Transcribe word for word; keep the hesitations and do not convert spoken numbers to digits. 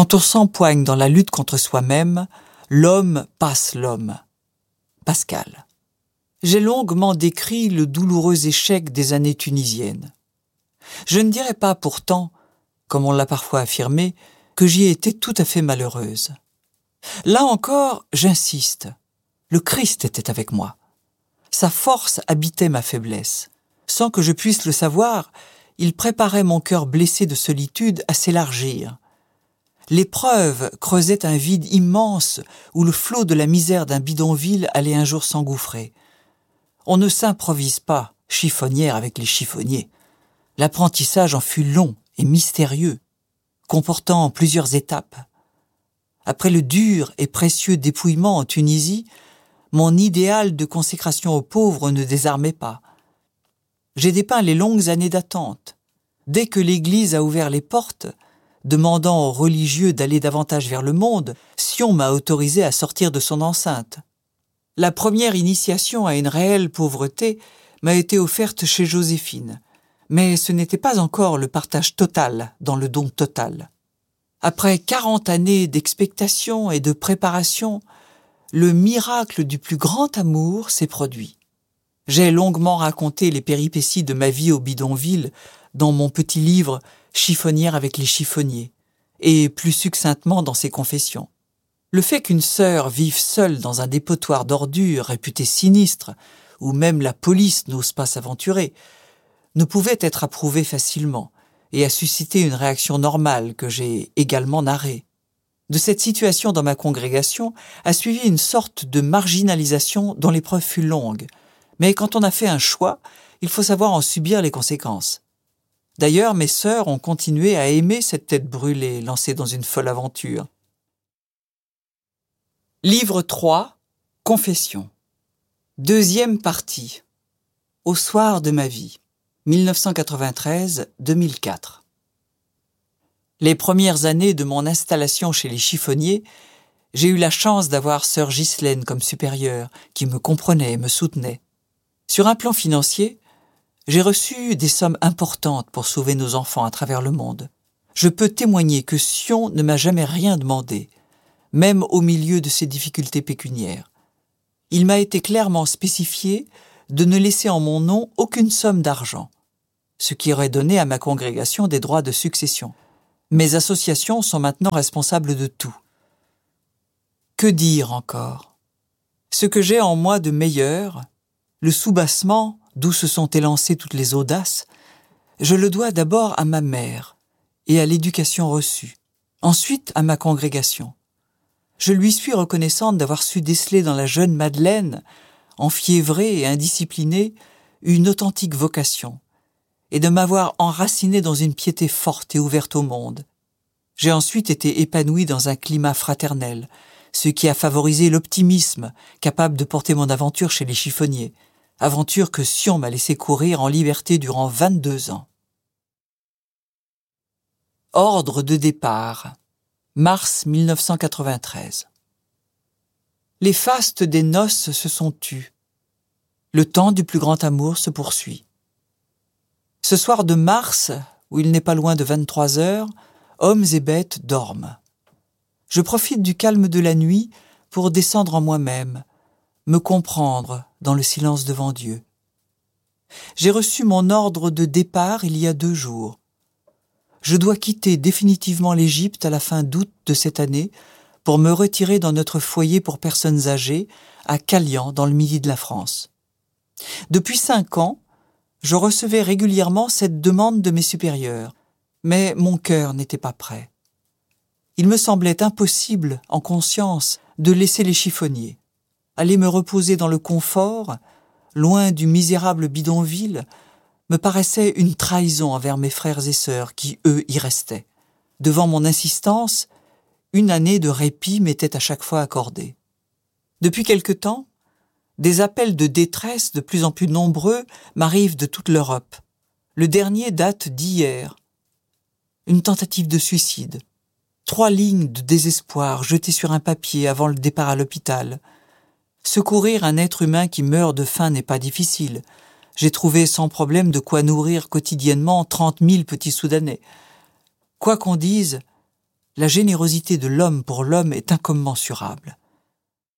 Quand on s'empoigne dans la lutte contre soi-même, l'homme passe l'homme. Pascal. J'ai longuement décrit le douloureux échec des années tunisiennes. Je ne dirais pas pourtant, comme on l'a parfois affirmé, que j'y ai été tout à fait malheureuse. Là encore, j'insiste. Le Christ était avec moi. Sa force habitait ma faiblesse. Sans que je puisse le savoir, il préparait mon cœur blessé de solitude à s'élargir. L'épreuve creusait un vide immense où le flot de la misère d'un bidonville allait un jour s'engouffrer. On ne s'improvise pas chiffonnière avec les chiffonniers. L'apprentissage en fut long et mystérieux, comportant plusieurs étapes. Après le dur et précieux dépouillement en Tunisie, mon idéal de consécration aux pauvres ne désarmait pas. J'ai dépeint les longues années d'attente. Dès que l'Église a ouvert les portes, demandant aux religieux d'aller davantage vers le monde, Sion m'a autorisé à sortir de son enceinte. La première initiation à une réelle pauvreté m'a été offerte chez Joséphine, mais ce n'était pas encore le partage total dans le don total. Après quarante années d'expectation et de préparation, le miracle du plus grand amour s'est produit. J'ai longuement raconté les péripéties de ma vie au bidonville dans mon petit livre « Chiffonnière avec les chiffonniers » et plus succinctement dans ses confessions. Le fait qu'une sœur vive seule dans un dépotoir d'ordures réputé sinistre, où même la police n'ose pas s'aventurer, ne pouvait être approuvé facilement et a suscité une réaction normale que j'ai également narrée. De cette situation dans ma congrégation a suivi une sorte de marginalisation dont l'épreuve fut longue, mais quand on a fait un choix, il faut savoir en subir les conséquences. D'ailleurs, mes sœurs ont continué à aimer cette tête brûlée lancée dans une folle aventure. Livre trois, Confession. Deuxième partie. Au soir de ma vie. mille neuf cent quatre-vingt-treize à deux mille quatre. Les premières années de mon installation chez les chiffonniers, j'ai eu la chance d'avoir sœur Ghislaine comme supérieure, qui me comprenait et me soutenait. Sur un plan financier, j'ai reçu des sommes importantes pour sauver nos enfants à travers le monde. Je peux témoigner que Sion ne m'a jamais rien demandé, même au milieu de ses difficultés pécuniaires. Il m'a été clairement spécifié de ne laisser en mon nom aucune somme d'argent, ce qui aurait donné à ma congrégation des droits de succession. Mes associations sont maintenant responsables de tout. Que dire encore? Ce que j'ai en moi de meilleur, le soubassement d'où se sont élancées toutes les audaces, je le dois d'abord à ma mère et à l'éducation reçue, ensuite à ma congrégation. Je lui suis reconnaissante d'avoir su déceler dans la jeune Madeleine, enfiévrée et indisciplinée, une authentique vocation, et de m'avoir enracinée dans une piété forte et ouverte au monde. J'ai ensuite été épanouie dans un climat fraternel, ce qui a favorisé l'optimisme capable de porter mon aventure chez les chiffonniers, aventure que Sion m'a laissé courir en liberté durant vingt-deux ans. Ordre de départ. Mars mille neuf cent quatre-vingt-treize. Les fastes des noces se sont tus. Le temps du plus grand amour se poursuit. Ce soir de mars, où il n'est pas loin de vingt-trois heures, hommes et bêtes dorment. Je profite du calme de la nuit pour descendre en moi-même, me comprendre dans le silence devant Dieu. J'ai reçu mon ordre de départ il y a deux jours. Je dois quitter définitivement l'Égypte à la fin d'août de cette année pour me retirer dans notre foyer pour personnes âgées à Calian, dans le midi de la France. Depuis cinq ans, je recevais régulièrement cette demande de mes supérieurs, mais mon cœur n'était pas prêt. Il me semblait impossible, en conscience, de laisser les chiffonniers. Aller me reposer dans le confort, loin du misérable bidonville, me paraissait une trahison envers mes frères et sœurs qui, eux, y restaient. Devant mon insistance, une année de répit m'était à chaque fois accordée. Depuis quelque temps, des appels de détresse de plus en plus nombreux m'arrivent de toute l'Europe. Le dernier date d'hier. Une tentative de suicide. Trois lignes de désespoir jetées sur un papier avant le départ à l'hôpital. Secourir un être humain qui meurt de faim n'est pas difficile. J'ai trouvé sans problème de quoi nourrir quotidiennement trente mille petits Soudanais. Quoi qu'on dise, La générosité de l'homme pour l'homme est incommensurable.